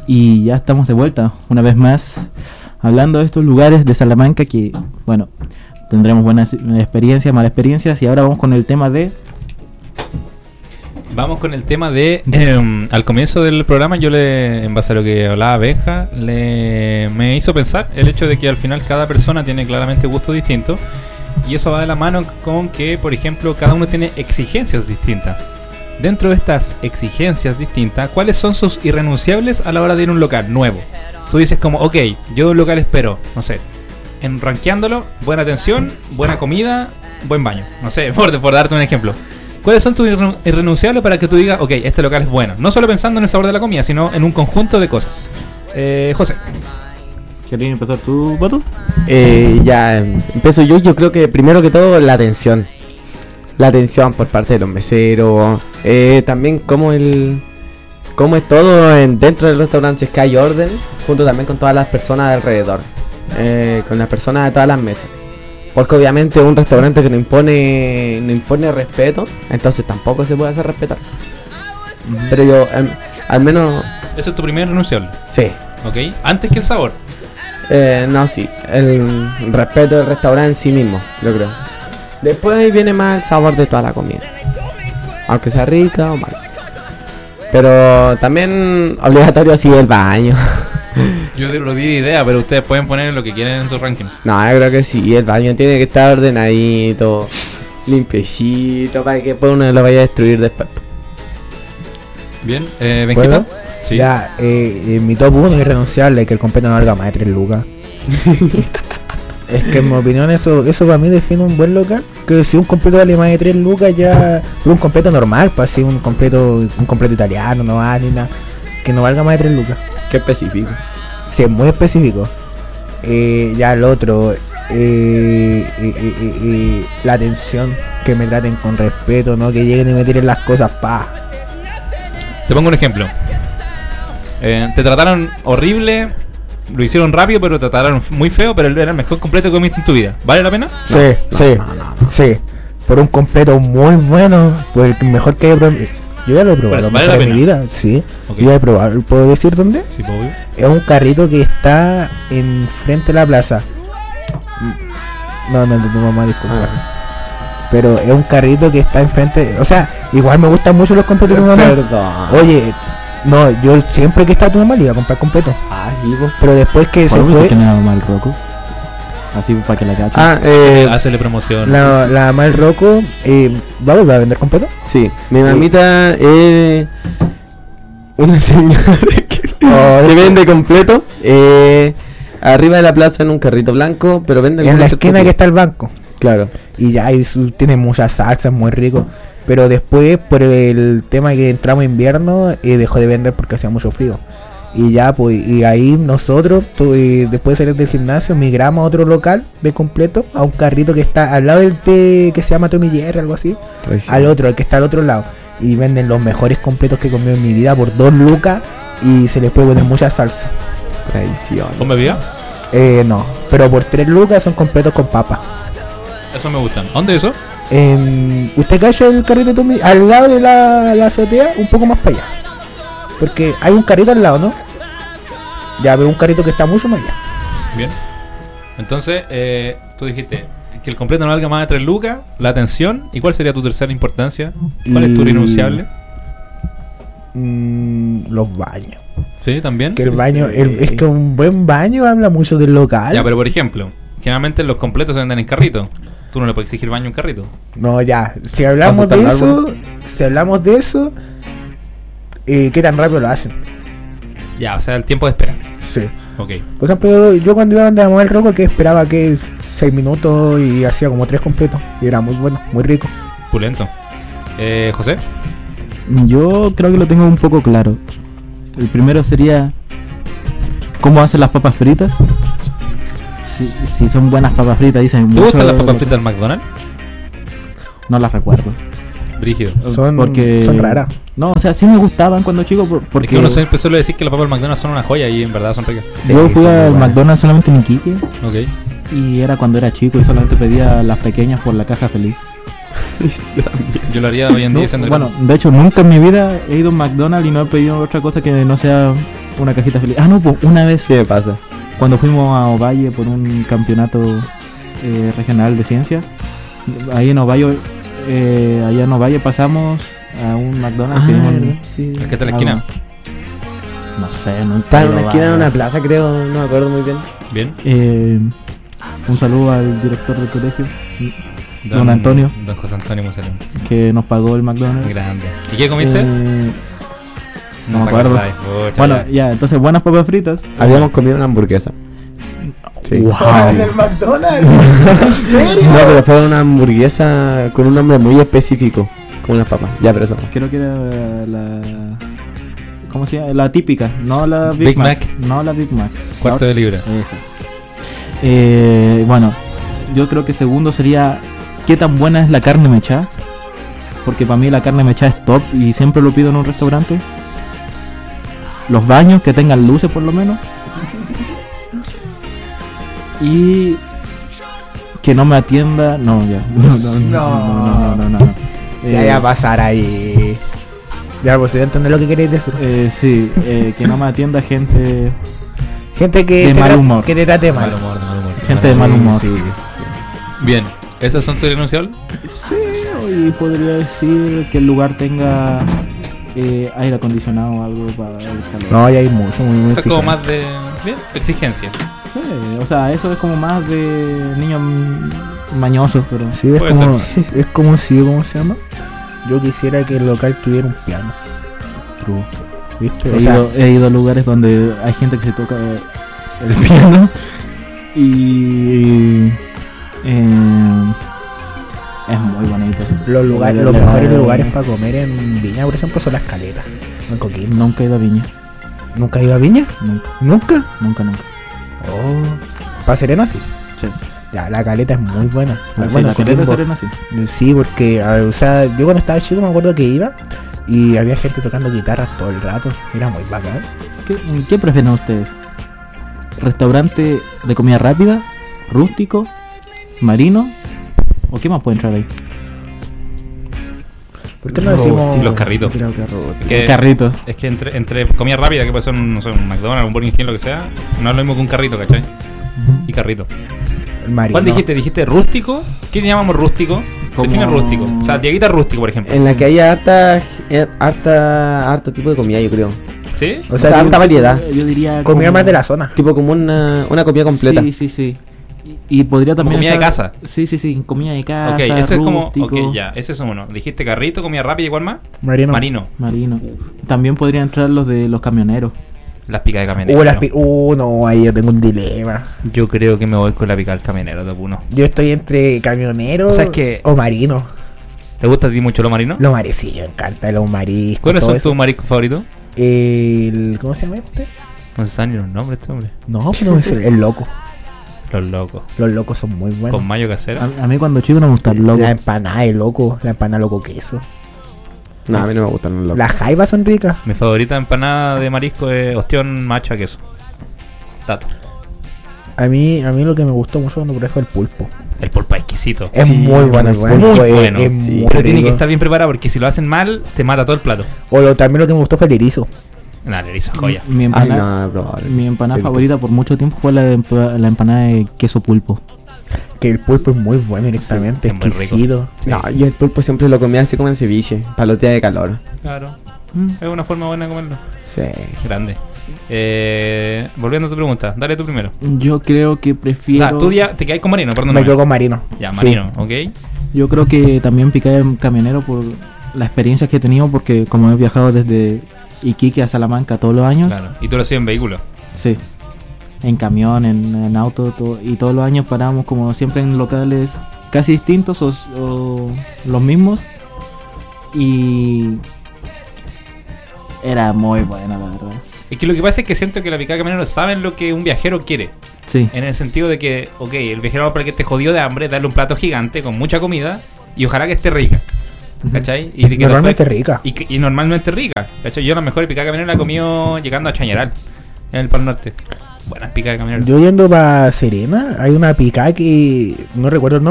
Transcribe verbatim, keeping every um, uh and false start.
Y ya estamos de vuelta, una vez más, hablando de estos lugares de Salamanca que, bueno, tendremos buenas experiencias, malas experiencias. Y ahora vamos con el tema de... Vamos con el tema de... Eh, al comienzo del programa yo le, en base a lo que hablaba Benja, le, me hizo pensar el hecho de que al final cada persona tiene claramente gustos distintos. Y eso va de la mano con que, por ejemplo, cada uno tiene exigencias distintas. Dentro de estas exigencias distintas, ¿cuáles son sus irrenunciables a la hora de ir a un local nuevo? Tú dices como, ok, yo un local espero, no sé, en rankeándolo, buena atención, buena comida, buen baño. No sé, por, por darte un ejemplo. ¿Cuáles son tus irre- irrenunciables para que tú digas, ok, este local es bueno? No solo pensando en el sabor de la comida, sino en un conjunto de cosas. Eh, José. ¿Quieres empezar tú, Pato? Eh, ya, empiezo yo. Yo creo que primero que todo la atención. La atención por parte de los meseros. Eh, también como el... Cómo es todo en, dentro del restaurante, que hay orden, junto también con todas las personas de alrededor. Eh, con las personas de todas las mesas. Porque obviamente un restaurante que no impone no impone respeto, entonces tampoco se puede hacer respetar. Mm-hmm. Pero yo, al, al menos... Ese es tu primer irrenunciable. Sí. Ok, antes que el sabor. Eh, no, sí, el respeto del restaurante en sí mismo, yo creo. Después ahí viene más el sabor de toda la comida, aunque sea rica o mala. Pero también obligatorio así el baño. Yo lo di de idea, pero ustedes pueden poner lo que quieren en sus rankings. No, yo creo que sí, el baño tiene que estar ordenadito, limpiecito, para que después uno lo vaya a destruir después. Bien, eh, Benjita. Sí. Ya, eh, en mi top uno es irrenunciable que el completo no valga más de tres lucas. Es que en mi opinión eso eso para mí define un buen local. Que si un completo vale más de tres lucas ya... Un completo normal, pues así un completo un completo italiano, no vale nada. Que no valga más de tres lucas. Qué específico. Sí, es muy específico. Eh, ya el otro... Eh, eh, eh, eh, eh, la atención, que me traten con respeto, no que lleguen y me tiren las cosas, pa. Te pongo un ejemplo. Eh, te trataron horrible, lo hicieron rápido, pero te trataron muy feo, pero era el mejor completo que comiste en tu vida. ¿Vale la pena? Sí, no, sí, no, no, no. sí. Por un completo muy bueno, por el mejor que he probado. Yo ya lo he probado, ¿Vale mejor la en mi pena? vida, sí. Okay. Yo ya he probado. ¿Puedo decir dónde? Sí, obvio. Es un carrito que está en frente de la plaza. No, no, tu mamá, disculpa. Ah. Pero es un carrito que está enfrente. O sea, igual me gustan mucho los completos de mi mamá. Perdón. Oye, no, yo siempre que está tu mamá le iba a comprar completo. Ah, vivo. Pero después que se fue. que no era mal Rocco? Así para que la cachen. Ah, eh. Hácele promoción. La, la mal Rocco, eh, ¿va a volver a vender completo? Sí, mi mamita es eh, una señora que, oh, que vende completo. Eh, arriba de la plaza en un carrito blanco, pero vende en la esquina que está el banco. Claro. Y ya y su, tiene muchas salsas, muy rico. Pero después, por el tema que entramos en invierno, eh, dejó de vender porque hacía mucho frío. Y ya, pues, y ahí nosotros, tu, y después de salir del gimnasio, migramos a otro local de completo, a un carrito que está al lado del de, que se llama Tommy Jerry, algo así. Traición. Al otro, el que está al otro lado. Y venden los mejores completos que he comido en mi vida por dos lucas y se les puede poner mucha salsa. Traición. ¿Con bebida? Eh, no, pero por tres lucas son completos con papa. Eso me gustan. ¿Dónde eso? Eh, ¿Usted cacha el carrito de Tommy? Al lado de la, la azotea, un poco más para allá. Porque hay un carrito al lado, ¿no? Ya veo un carrito que está mucho más allá. Bien. Entonces, eh, tú dijiste que el completo no valga más de tres lucas, la atención. ¿Y cuál sería tu tercera importancia? ¿Cuál y... es tu irrenunciable? Mm, los baños. Sí, también. Que el baño, sí. el, es que un buen baño habla mucho del local. Ya, pero por ejemplo, generalmente los completos se venden en carrito. Tú no le puedes exigir baño a un carrito. No, ya. Si hablamos de eso, si hablamos de eso, eh, ¿qué tan rápido lo hacen? Ya, o sea, el tiempo de espera. Sí. Ok. Por ejemplo, yo cuando iba donde a el Rocco, que esperaba que seis minutos y hacía como tres completos. Y era muy bueno, muy rico. Pulento. Eh, José. Yo creo que lo tengo un poco claro. El primero sería cómo hacen las papas fritas. Si, si son buenas papas fritas, dicen. ¿Te gustan las papas fritas del McDonald's? No las recuerdo. Brígido. Son, porque son raras. No, o sea, sí me gustaban cuando chico. Porque es que uno siempre suele decir que las papas del McDonald's son una joya y en verdad son ricas. Sí, yo fui al McDonald's solamente en Iquique. Ok. Y era cuando era chico y solamente pedía las pequeñas por la caja feliz. Yo también. Yo lo haría hoy en día no, siendo bueno, grande. de hecho nunca en mi vida he ido a un McDonald's y no he pedido otra cosa que no sea Una cajita feliz. Ah, no, pues una vez ¿Qué me pasa? cuando fuimos a Ovalle por un campeonato eh, regional de ciencias, ahí en Ovalle, eh, allá en Ovalle pasamos a un McDonald's. Ah, pedimos un- ¿verdad? Sí. El que está en la esquina. No sé, no Está en sé, una esquina de Ovalle. una plaza, creo, no me acuerdo muy bien. Bien. Eh, un saludo al director del colegio Don Antonio. Don José Antonio Musalón. que nos pagó el McDonald's. Grande. ¿Y qué comiste? Eh, no me te acuerdo. acordáis. Pucha, bueno, ya. ya, entonces buenas papas fritas. Habíamos comido una hamburguesa. Sí. Wow. ¿En el McDonald's? No, pero fue una hamburguesa con un nombre muy específico. Como unas papas. Ya, pero eso. Creo que era la... ¿Cómo se llama? La típica, no la Big, Big Mac. Mac. No la Big Mac. Cuarto La de libra. otra- esa. Eh, bueno, yo creo que segundo sería ¿qué tan buena es la carne mechada? Porque para mí la carne mechada es top y siempre lo pido en un restaurante. Los baños, que tengan luces por lo menos. Y que no me atienda... No, ya. No, no, no, no, no, no, no, no. Ya, Eh, ya pasar ahí. Ya, pues, ya entender lo que queréis decir. eh, sí, eh, que no me atienda gente Gente que, de te mal tra- humor. que te trate De mal. mal humor, de mal humor. Gente de mal humor. Sí. Bien. ¿Esos son tus irrenunciables? Sí, y podría decir que el lugar tenga eh, aire acondicionado o algo para el calor. No, ya hay mucho, muy, muy Eso es como exigente. más de... Bien. Exigencia. Sí, o sea, eso es como más de niños mm, mañosos, pero Sí, es Puede como, es como si, ¿cómo se llama? Yo quisiera que el local tuviera un piano, true. ¿viste? He, O sea, ido, he ido a lugares donde hay gente que se toca el piano y eh, es muy bonito. los, lugares, La- los la- mejores lugares para comer en Viña, por ejemplo, son las caletas. En Coquimbo. Nunca he ido a Viña, ¿Nunca has ido a Viña? nunca, ¿Nunca? nunca, nunca. Oh. ¿Para Serena sí? Sí. La, la caleta es muy buena. La, bueno, la caleta de Coquimbo- Serena sí. Sí, porque, a- o sea, yo cuando estaba chico me acuerdo que iba y había gente tocando guitarras todo el rato. Era muy bacán. ¿Qué, ¿Qué prefieren ustedes? ¿Restaurante de comida rápida? ¿Rústico? ¿Marino? ¿O qué más puede entrar ahí? ¿Por qué no decimos Los carritos. Creo que robot. Es que, Carritos. es que entre, entre comida rápida, que puede ser un, no sé, un McDonald's, un Burger King, lo que sea, no es lo mismo que un carrito, ¿cachai? Y carrito. el marino? ¿Cuál dijiste? ¿Dijiste rústico? ¿Qué llamamos rústico? Como- Define rústico. O sea, Dieguita rústico, por ejemplo. En la que haya harta, eh, harta, harto tipo de comida, yo creo. ¿Sí? O O sea, sea, yo- harta variedad. Yo diría comida como- más de la zona. Tipo como una, una comida completa. Sí, sí, sí. Y, y podría también comida de entrar- casa. Sí, sí, sí, comida de casa. Ok, ese es como... rústico, Ok, ya, ese es uno. Dijiste carrito, comida rápida, igual más. Marino. Marino. Marino. También podría entrar los de los camioneros. Las picas de camionero. Uh, las pi- uh, no, ahí yo tengo un dilema. Yo creo que me voy con la pica del camionero de uno. Yo estoy entre camionero O sea, es que- o marino. ¿Te gusta a ti mucho lo marino? Lo marisco, me encanta los mariscos. ¿Cuáles todo son eso. tus mariscos favoritos? El, ¿cómo se llama este? No se saben ni los nombres este hombre. No, pero es el, el loco. Los locos. Los locos son muy buenos. Con mayo casera. A, a mí cuando chico no me gusta el loco. La empanada de loco, la empanada loco queso. No, a mí no me gustan los locos. Las jaivas son ricas. Mi favorita empanada de marisco es ostión macha queso. Tato. A mí, a mí lo que me gustó mucho cuando probé fue el pulpo. El pulpo es exquisito. Es Sí, muy bueno el muy pulpo. Muy es- bueno. es Sí. muy Pero tiene que rico. estar bien preparado porque si lo hacen mal, te mata todo el plato. O lo, también lo que me gustó fue el erizo. Nah, le hizo joya. Mi Ay, empanada, no, probable. mi empanada El- favorita por mucho tiempo fue la, de empa- la empanada de queso pulpo. Que el pulpo es muy bueno directamente, Sí, es muy rico. exquisito. Sí. No, yo el pulpo siempre lo comía así como en ceviche, para los días de calor. Claro. Mm. Es una forma buena de comerlo. Sí. Grande. Eh, volviendo a tu pregunta, dale tú primero. Yo creo que O prefiero... sea, tú ya te quedas con marino, perdón. Me quedo con marino. Ya, Sí. marino, ok. Yo creo que también picar en camionero por la experiencia que he tenido, porque como he viajado desde Iquique a Salamanca todos los años, Claro. Y tú lo hacías en vehículo. sí, en camión, en, en auto, to- y todos los años parábamos como siempre en locales casi distintos o, o los mismos, y era muy buena la verdad. Es que lo que pasa es que siento que la picada de camionero saben lo que un viajero quiere. Sí, En el sentido de que, ok, el viajero para que esté jodido de hambre, darle un plato gigante con mucha comida y ojalá que esté rica. ¿Cachai? Y de que Normalmente lo fue- rica. Y, que- y normalmente rica. ¿Cachai? Yo la mejor picada de camionero la he comido llegando a Chañaral, en el Pal Norte. Buenas picas de camionero. Yo yendo para Serena, hay una pica que no recuerdo el nombre.